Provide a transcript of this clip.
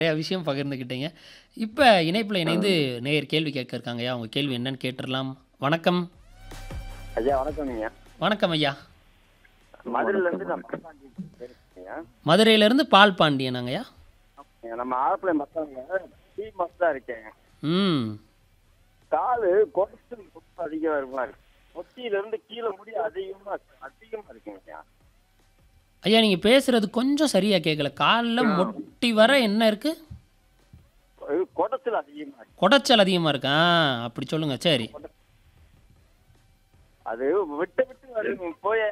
நிறைய விஷயம் பகிர்ந்துக்கிட்டீங்க. இப்ப இணைப்புல இணைந்து நேயர் கேள்வி கேட்க இருக்காங்கய்யா. உங்க கேள்வி என்னன்னு கேட்டுறலாம். வணக்கம். ஐயா வணக்கம்ங்க. வணக்கம் ஐயா. மதுரையிலேருந்து நான் பாப்பாண்டி பேசுறேங்க. மதுரையிலிருந்து பால் பாண்டியனாங்கய்யா? நம்ம ஆலப்புழை பக்கங்க டீ மாஸ் தான் இருக்கேன். ம். காலு கொலஸ்ட்ரால் ரொம்ப அதிகமா இருக்கு. முட்டியிலிருந்து கீழே முடி அதிகமா இருக்குங்க. ஐயா நீங்க பேசுறது கொஞ்சம் சரியா கேட்கல. கால்ல முட்டி வர என்ன இருக்கு? கொடச்சல் அதிகமா இருக்கு. குடைச்சல் அதிகமா இருக்கா? அப்படி சொல்லுங்க. சரி. அது விட்டு விட்டு வருது போய்